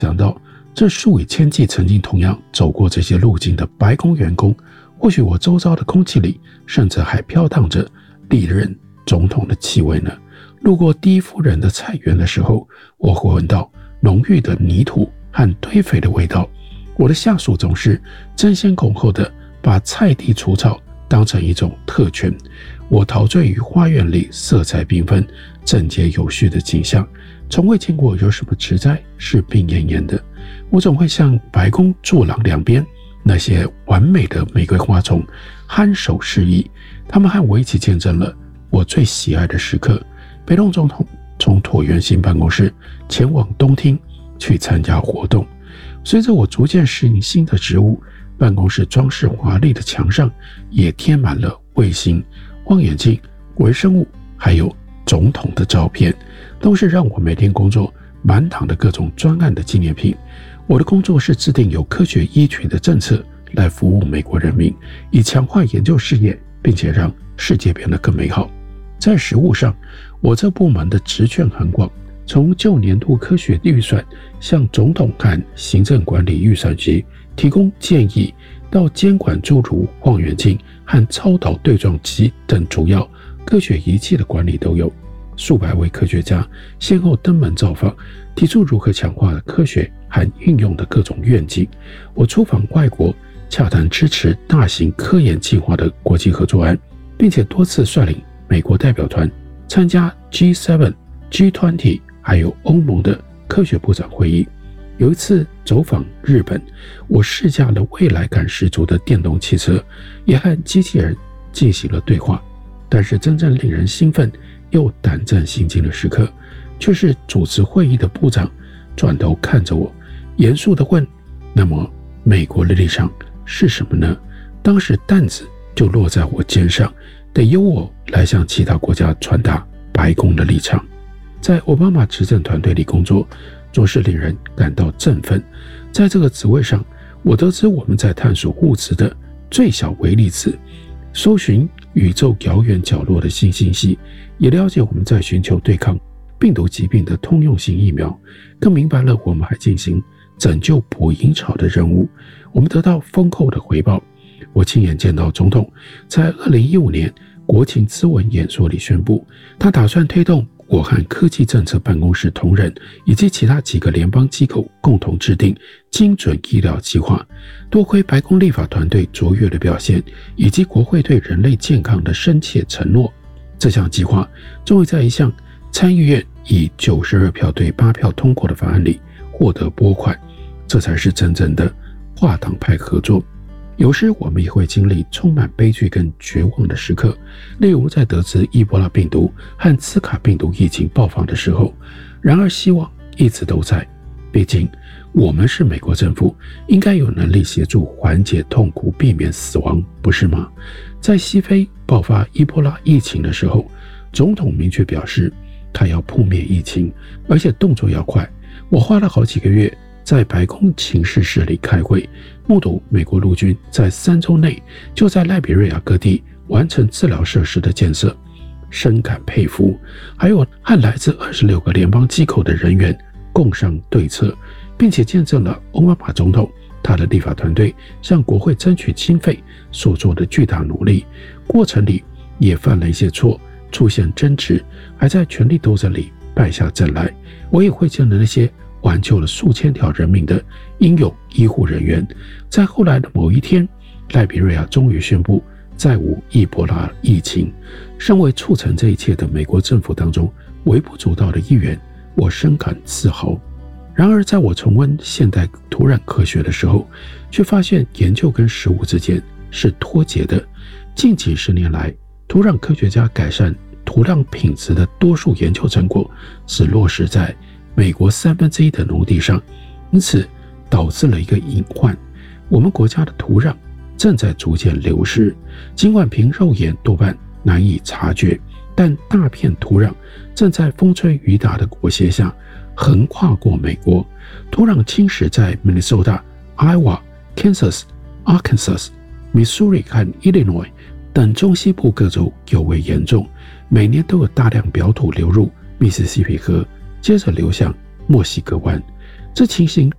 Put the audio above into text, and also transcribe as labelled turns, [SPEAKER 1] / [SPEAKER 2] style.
[SPEAKER 1] 想到这数以千计曾经同样走过这些路径的白宫员工，或许我周遭的空气里甚至还飘荡着历任总统的气味呢。路过第一夫人的菜园的时候，我会闻到浓郁的泥土和堆肥的味道。我的下属总是争先恐后的把菜地除草当成一种特权。我陶醉于花园里色彩缤纷、整洁有序的景象，从未见过有什么植栽是病恹恹的。我总会向白宫柱廊两边那些完美的玫瑰花丛颔首示意，他们和我一起见证了我最喜爱的时刻。北洞总统从椭圆形办公室前往东厅去参加活动。随着我逐渐适应新的职务，办公室装饰华丽的墙上也贴满了卫星、望远镜、微生物还有总统的照片，都是让我每天工作满档的各种专案的纪念品。我的工作是制定有科学依据的政策来服务美国人民，以强化研究事业，并且让世界变得更美好。在实务上，我这部门的职权很广，从旧年度科学预算向总统和行政管理预算局提供建议，到监管诸如望远镜和超导对撞机等主要科学仪器的管理都有。数百位科学家先后登门造访，提出如何强化科学和运用的各种愿景。我出访外国，洽谈支持大型科研计划的国际合作案，并且多次率领美国代表团参加 G7、G20 还有欧盟的科学部长会议。有一次走访日本，我试驾了未来感十足的电动汽车，也和机器人进行了对话。但是真正令人兴奋又胆战心惊的时刻，却是主持会议的部长转头看着我，严肃地问：那么美国的立场是什么呢？当时担子就落在我肩上，得由我来向其他国家传达白宫的立场。在奥巴马执政团队里工作，着实令人感到振奋。在这个职位上，我得知我们在探索物质的最小微粒子，搜寻宇宙遥远角落的新信息，也了解我们在寻求对抗病毒疾病的通用性疫苗，更明白了我们还进行拯救捕蝇草的任务。我们得到丰厚的回报。我亲眼见到总统在2015年国情咨文演说里宣布，他打算推动我和科技政策办公室同仁以及其他几个联邦机构共同制定精准医疗计划。多亏白宫立法团队卓越的表现，以及国会对人类健康的深切承诺，这项计划终于在一项参议院以92票对8票通过的法案里获得拨款。这才是真正的跨党派合作。有时我们也会经历充满悲剧跟绝望的时刻，例如在得知伊波拉病毒和兹卡病毒疫情爆发的时候。然而希望一直都在，毕竟我们是美国政府，应该有能力协助缓解痛苦，避免死亡，不是吗？在西非爆发伊波拉疫情的时候，总统明确表示他要扑灭疫情，而且动作要快。我花了好几个月在白宫情事室里开会，目睹美国陆军在3周内就在赖比瑞亚各地完成治疗设施的建设，深感佩服。还有和来自26个联邦机构的人员共商对策，并且见证了奥巴马总统他的立法团队向国会争取经费所做的巨大努力。过程里也犯了一些错，出现争执，还在权力斗争里败下阵来。我也会见了那些挽救了数千条人命的英勇医护人员。在后来的某一天，赖比瑞亚终于宣布再无伊波拉疫情。身为促成这一切的美国政府当中微不足道的一员，我深感自豪。然而在我重温现代土壤科学的时候，却发现研究跟实务之间是脱节的。近几十年来，土壤科学家改善土壤品质的多数研究成果是落实在美国1/3的农地上，因此导致了一个隐患：我们国家的土壤正在逐渐流失。尽管凭肉眼多半难以察觉，但大片土壤正在风吹雨打的裹挟下横跨过美国。土壤侵蚀在 Minnesota、Iowa、Kansas、Arkansas、Missouri 和 Illinois 等中西部各州尤为严重，每年都有大量表土流入密西西比河，接着流向墨西哥湾。 这情形